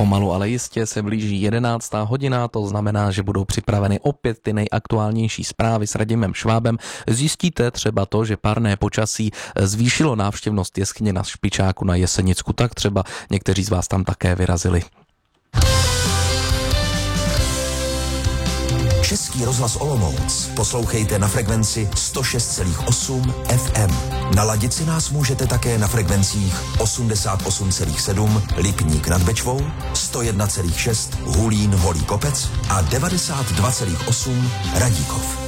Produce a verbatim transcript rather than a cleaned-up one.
Pomalu, ale jistě se blíží jedenáctá hodina, to znamená, že budou připraveny opět ty nejaktuálnější zprávy s Radimem Švábem. Zjistíte třeba to, že párné počasí zvýšilo návštěvnost jeskyně na Špičáku na Jesenicku, tak třeba někteří z vás tam také vyrazili. Český rozhlas Olomouc poslouchejte na frekvenci sto šest celá osm F M. Naladit si nás můžete také na frekvencích osmdesát osm celá sedm Lipník nad Bečvou, sto jedna celá šest Hulín Holý Kopec a devadesát dva celá osm Radíkov.